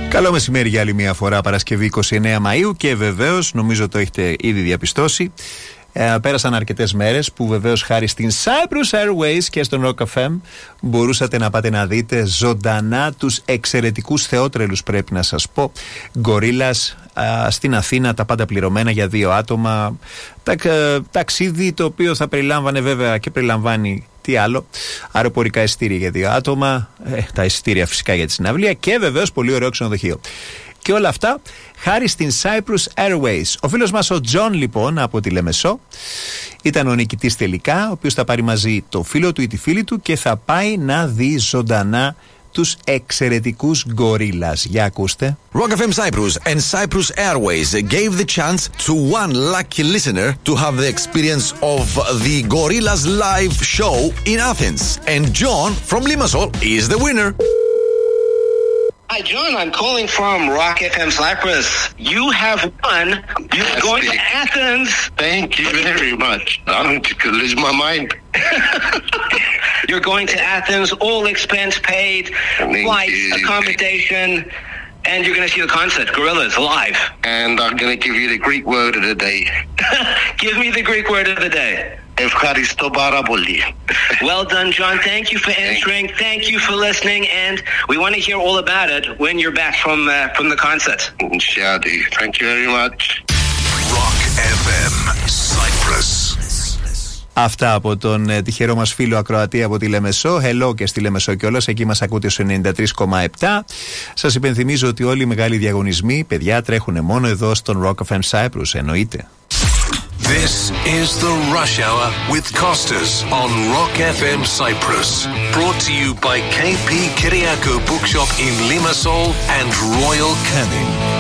Καλό μεσημέρι για άλλη μια φορά, Παρασκευή 29 Μαΐου και βεβαίως, νομίζω το έχετε ήδη διαπιστώσει, πέρασαν αρκετές μέρες που βεβαίως χάρη στην Cyprus Airways και στον Rock FM μπορούσατε να πάτε να δείτε ζωντανά τους εξαιρετικούς θεότρελους, πρέπει να σας πω, Γκορίλας στην Αθήνα, τα πάντα πληρωμένα για 2 άτομα, ταξίδι το οποίο θα περιλάμβανε βέβαια και περιλαμβάνει τι άλλο, αεροπορικά εισιτήρια για 2 άτομα, τα εισιτήρια φυσικά για τη συναυλία και βεβαίως πολύ ωραίο ξενοδοχείο. Και όλα αυτά χάρη στην Cyprus Airways. Ο φίλος μας ο Τζον λοιπόν από τη Λεμεσό ήταν ο νικητής τελικά, ο οποίος θα πάρει μαζί το φίλο του ή τη φίλη του και θα πάει να δει ζωντανά τους εξαιρετικούς Γκορίλας. Για ακούστε. Rock FM Cyprus and Cyprus Airways gave the chance to one lucky listener to have the experience of the Gorillaz live show in Athens. And John from Limassol is the winner. Hi, John. I'm calling from Rock FM Cyprus. You have won. You're going to Athens. Thank you very much. I'm to lose my mind. You're going to Athens, all expense paid, flights, accommodation, and you're going to see the concert, Gorillaz, live. And I'm going to give you the Greek word of the day. Give me the Greek word of the day. Ευχαριστώ πάρα πολύ. Well done, John. Thank you for answering. Thank you for listening. And we want to hear all about it when you're back from the concert. Shall do. Thank you very much. Rock FM Cyprus. Αυτά από τον τυχερό μας φίλο ακροατή από τη Λεμεσό. Hello και στη Λεμεσό κιόλας. Εκεί μας ακούτε στο 93,7. Σας υπενθυμίζω ότι όλοι οι μεγάλοι διαγωνισμοί, παιδιά, τρέχουν μόνο εδώ στον Rock FM Cyprus. Εννοείται. This is the Rush Hour with Costas on Rock FM Cyprus. Brought to you by KP Kyriakou Bookshop in Limassol and Royal Canin.